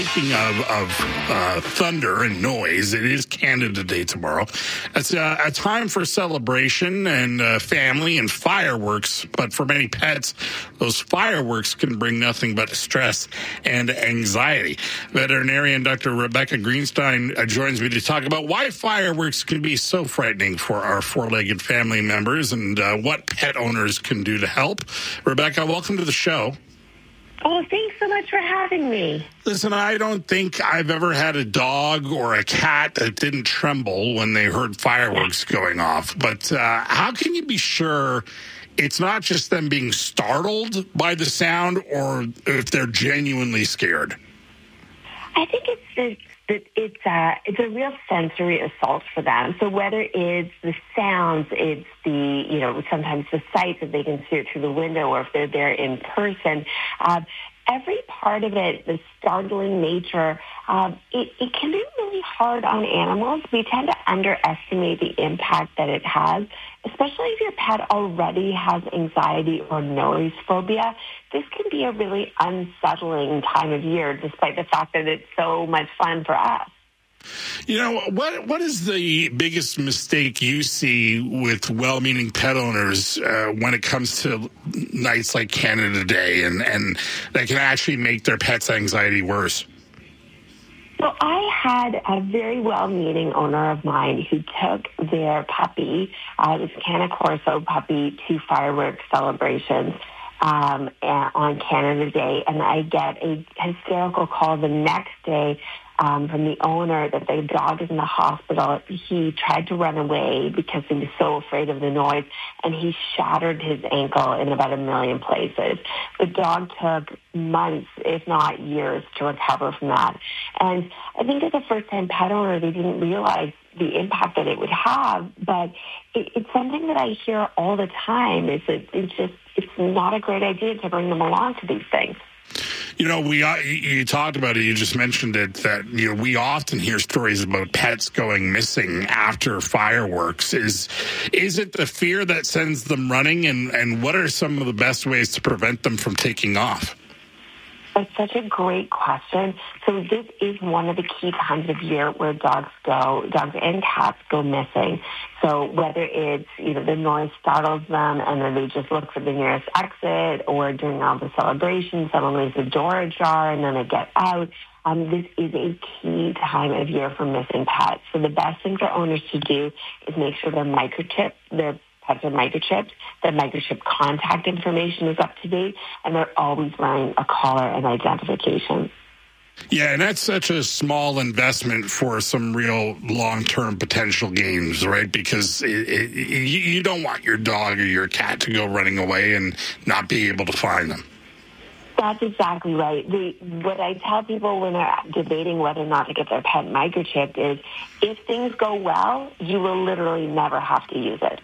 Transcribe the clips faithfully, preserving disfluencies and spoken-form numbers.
Speaking of, of uh, thunder and noise, it is Canada Day tomorrow. It's uh, a time for celebration and uh, family and fireworks, but for many pets, those fireworks can bring nothing but stress and anxiety. Veterinarian Doctor Rebecca Greenstein uh, joins me to talk about why fireworks can be so frightening for our four-legged family members and uh, what pet owners can do to help. Rebecca, welcome to the show. Oh, thanks so much for having me. Listen, I don't think I've ever had a dog or a cat that didn't tremble when they heard fireworks going off. But uh, how can you be sure it's not just them being startled by the sound or if they're genuinely scared? I think it's it's it's a it's a real sensory assault for them. So whether it's the sounds, it's the you know sometimes the sight that they can see it through the window, or if they're there in person. Uh, every part of it, the startling nature, uh, it, it can be really hard on animals. We tend to underestimate the impact that it has, especially if your pet already has anxiety or noise phobia. This can be a really unsettling time of year, despite the fact that it's so much fun for us. You know, what what is the biggest mistake you see with well-meaning pet owners uh, when it comes to nights like Canada Day and, and that can actually make their pet's anxiety worse? So I had a very well-meaning owner of mine who took their puppy, uh, this Cane Corso puppy, to fireworks celebrations um, on Canada Day, and I get a hysterical call the next day Um, from the owner that the dog is in the hospital. He tried to run away because he was so afraid of the noise, and he shattered his ankle in about a million places. The dog took months, if not years, to recover from that. And I think as a first-time pet owner, they didn't realize the impact that it would have, but it, it's something that I hear all the time. Is that it's just it's not a great idea to bring them along to these things. You know, we uh, you talked about it. You just mentioned it that you know we often hear stories about pets going missing after fireworks. Is is it the fear that sends them running, and, and what are some of the best ways to prevent them from taking off? That's such a great question. So this is one of the key times of year where dogs go, dogs and cats go missing. So whether it's, you know, the noise startles them and then they just look for the nearest exit, or during all the celebrations, someone leaves the door ajar and then they get out. Um, this is a key time of year for missing pets. So the best thing for owners to do is make sure they're microchipped, they're pets are microchipped, their microchip contact information is up to date, and they're always wearing a collar and identification. Yeah, and that's such a small investment for some real long-term potential gains, right? Because it, it, you don't want your dog or your cat to go running away and not be able to find them. That's exactly right. The, what I tell people when they're debating whether or not to get their pet microchipped is, if things go well, you will literally never have to use it.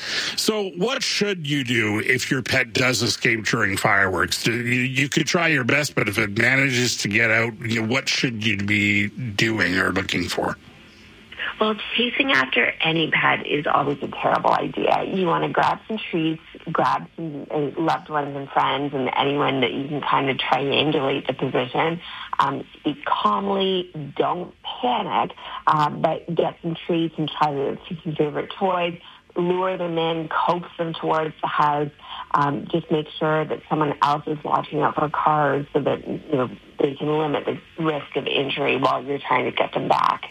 So what should you do if your pet does escape during fireworks? You, you could try your best, but if it manages to get out, you know, what should you be doing or looking for? Well, chasing after any pet is always a terrible idea. You want to grab some treats, grab some uh, loved ones and friends and anyone that you can kind of triangulate the position. Um, speak calmly, don't panic, uh, but get some treats and try to some favorite toys. Lure them in, coax them towards the house. Um, just make sure that someone else is watching out for cars so that you know they can limit the risk of injury while you're trying to get them back.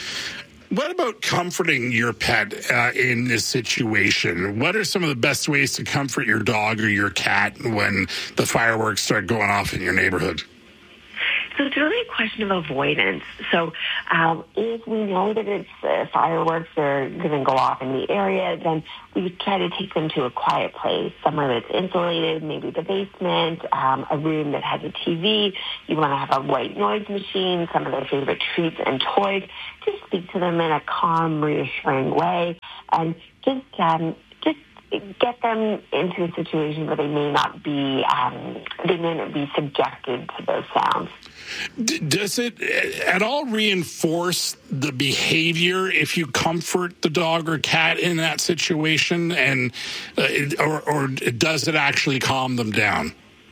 What about comforting your pet uh, in this situation? What are some of the best ways to comfort your dog or your cat when the fireworks start going off in your neighborhood? So it's really a question of avoidance. So um, if we know that it's uh, fireworks are going to go off in the area, then we try to take them to a quiet place, somewhere that's insulated, maybe the basement, um, a room that has a T V. You want to have a white noise machine, some of their favorite treats and toys. Just speak to them in a calm, reassuring way, and just um, just get them into a situation where they may not be um, they may not be subjected to those sounds. Does it at all reinforce the behavior if you comfort the dog or cat in that situation, and uh, or, or does it actually calm them down? That's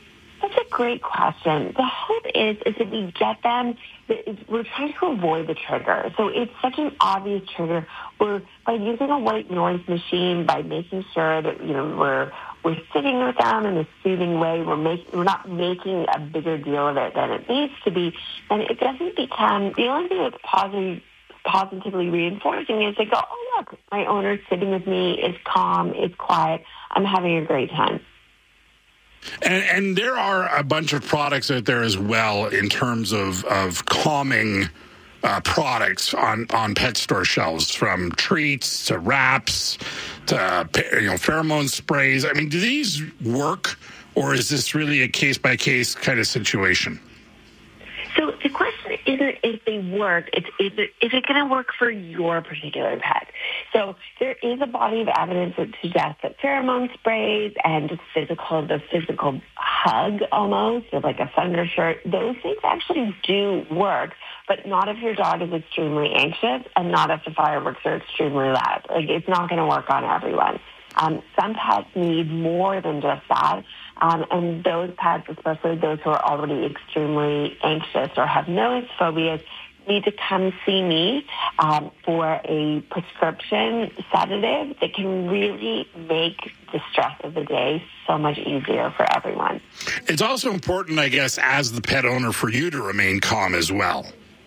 That's a great question. The hope is is that we get them. We're trying to avoid the trigger. So it's such an obvious trigger. We're by using a white noise machine, by making sure that you know we're we're sitting with them in a soothing way. We're making we're not making a bigger deal of it than it needs to be. And it doesn't become the only thing that's positive. Positively reinforcing is they go, oh, look, my owner's sitting with me, it's calm, it's quiet, I'm having a great time. And, and there are a bunch of products out there as well in terms of, of calming uh, products on, on pet store shelves, from treats to wraps to you know pheromone sprays. I mean, do these work, or is this really a case-by-case kind of situation? So the question isn't if they work, it's is it, is it going to work for your particular pet? So there is a body of evidence that suggests that pheromone sprays and just physical, the physical hug almost, of like a thunder shirt, those things actually do work, but not if your dog is extremely anxious and not if the fireworks are extremely loud. Like, it's not going to work on everyone. Um, some pets need more than just that, um, and those pets, especially those who are already extremely anxious or have noise phobias, need to come see me um, for a prescription sedative that can really make the stress of the day so much easier for everyone. It's also important, I guess, as the pet owner, for you to remain calm as well.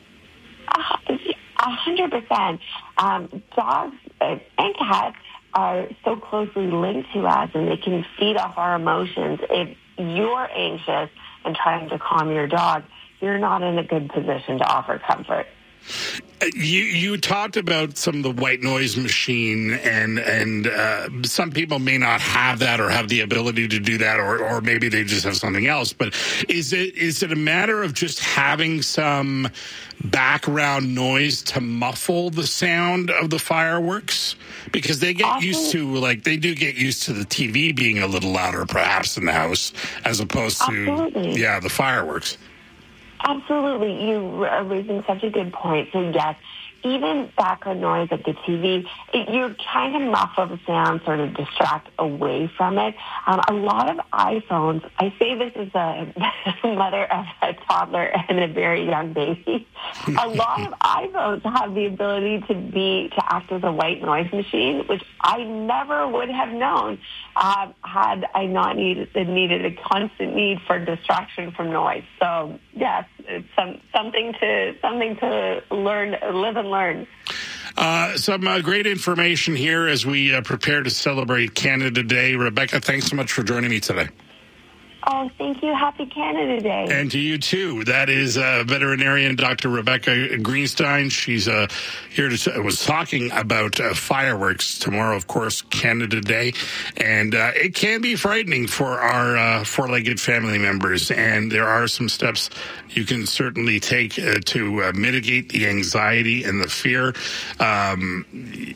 A hundred percent. Um, dogs and cats are so closely linked to us, and they can feed off our emotions. If you're anxious and trying to calm your dog, you're not in a good position to offer comfort. You you talked about some of the white noise machine, and and uh, some people may not have that or have the ability to do that, or or maybe they just have something else. But is it is it a matter of just having some background noise to muffle the sound of the fireworks? Because they get Absolutely. used to, like, they do get used to the T V being a little louder, perhaps, in the house, as opposed to, Absolutely. yeah, the fireworks. Absolutely. You are raising such a good point. So, yes, even background noise at the T V, it, you're trying to muffle the sound, sort of distract away from it. Um, a lot of iPhones, I say this as a mother of a toddler and a very young baby, a lot of iPhones have the ability to be to act as a white noise machine, which I never would have known uh, had I not needed, needed a constant need for distraction from noise. So, yes, it's some, something to something to learn, live and learn. Uh, some uh, great information here as we uh, prepare to celebrate Canada Day. Rebecca, thanks so much for joining me today. Oh, thank you. Happy Canada Day. And to you, too. That is uh, veterinarian Doctor Rebecca Greenstein. She's uh, here to t- was talking about uh, fireworks. Tomorrow, of course, Canada Day. And uh, it can be frightening for our uh, four-legged family members. And there are some steps you can certainly take uh, to uh, mitigate the anxiety and the fear. Um,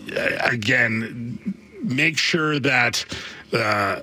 again, make sure that Uh,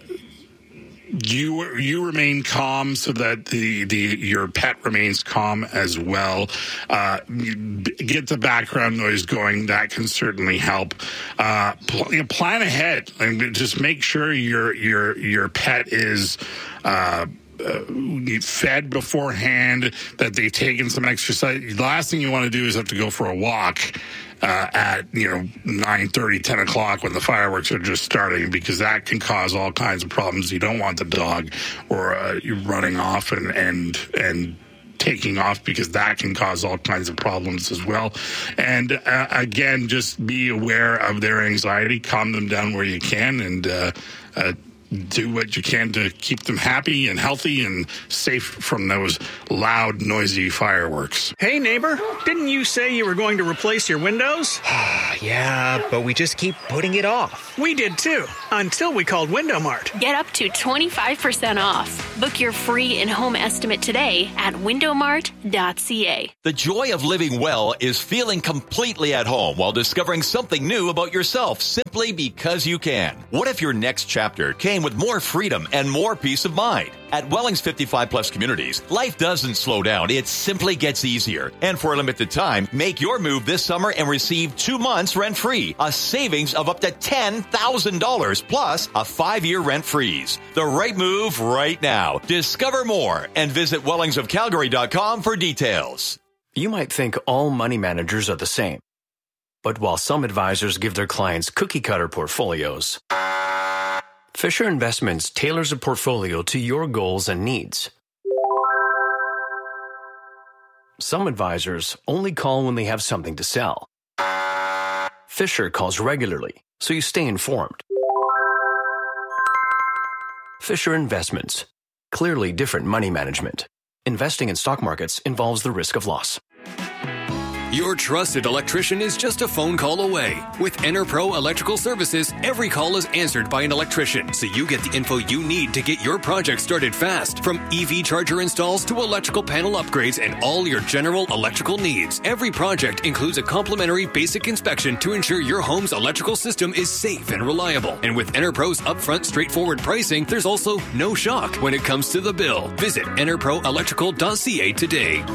You you remain calm so that the, the your pet remains calm as well. Uh, get the background noise going. That can certainly help. Uh, pl- you know, plan ahead and just make sure your your your pet is Uh, Uh, fed beforehand, that they've taken some exercise. The last thing you want to do is have to go for a walk uh, at, you know, nine thirty, ten o'clock when the fireworks are just starting, because that can cause all kinds of problems. You don't want the dog or uh, you running off and, and, and taking off, because that can cause all kinds of problems as well. And uh, again, just be aware of their anxiety, calm them down where you can, and uh, uh do what you can to keep them happy and healthy and safe from those loud, noisy fireworks. Hey, neighbor, didn't you say you were going to replace your windows? Yeah, but we just keep putting it off. We did too, until we called Window Mart. Get up to twenty-five percent off. Book your free in-home estimate today at window mart dot c a. The joy of living well is feeling completely at home while discovering something new about yourself simply because you can. What if your next chapter came with more freedom and more peace of mind. At Wellings fifty-five plus communities, life doesn't slow down. It simply gets easier. And for a limited time, make your move this summer and receive two months rent-free, a savings of up to ten thousand dollars, plus a five-year rent freeze. The right move right now. Discover more and visit wellings of calgary dot com for details. You might think all money managers are the same. But while some advisors give their clients cookie-cutter portfolios, Fisher Investments tailors a portfolio to your goals and needs. Some advisors only call when they have something to sell. Fisher calls regularly, so you stay informed. Fisher Investments. Clearly different money management. Investing in stock markets involves the risk of loss. Your trusted electrician is just a phone call away. With EnerPro Electrical Services, every call is answered by an electrician, so you get the info you need to get your project started fast. From E V charger installs to electrical panel upgrades and all your general electrical needs, every project includes a complimentary basic inspection to ensure your home's electrical system is safe and reliable. And with EnerPro's upfront, straightforward pricing, there's also no shock when it comes to the bill. Visit ener pro electrical dot c a today.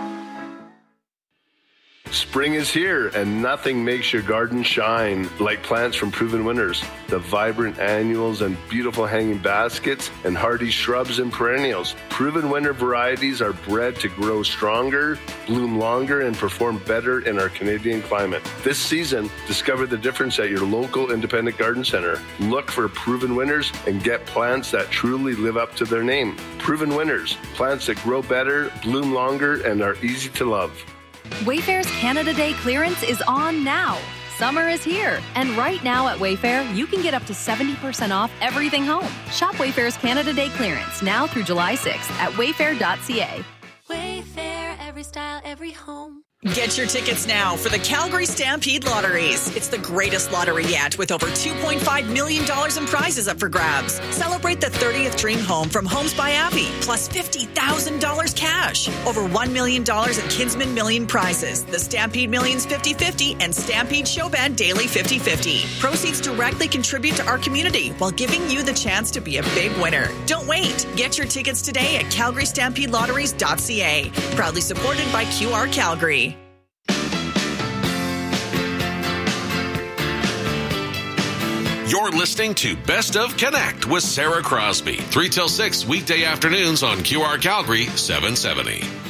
Spring is here, and nothing makes your garden shine like plants from Proven Winners. The vibrant annuals and beautiful hanging baskets and hardy shrubs and perennials. Proven Winner varieties are bred to grow stronger, bloom longer, and perform better in our Canadian climate. This season, discover the difference at your local independent garden center. Look for Proven Winners and get plants that truly live up to their name. Proven Winners, plants that grow better, bloom longer, and are easy to love. Wayfair's Canada Day clearance is on now. Summer is here, and right now at Wayfair, you can get up to seventy percent off everything home. Shop Wayfair's Canada Day clearance now through July sixth at wayfair dot c a. Wayfair, every style, every home. Get your tickets now for the Calgary Stampede Lotteries. It's the greatest lottery yet, with over two point five million dollars in prizes up for grabs. Celebrate the thirtieth dream home from Homes by Abbey, plus fifty thousand dollars cash. Over one million dollars in Kinsman Million prizes. The Stampede Millions fifty-fifty and Stampede Showband Daily fifty-fifty. Proceeds directly contribute to our community while giving you the chance to be a big winner. Don't wait. Get your tickets today at calgary stampede lotteries dot c a. Proudly supported by Q R Calgary. You're listening to Best of Connect with Sarah Crosby. three till six weekday afternoons on Q R Calgary seven seventy.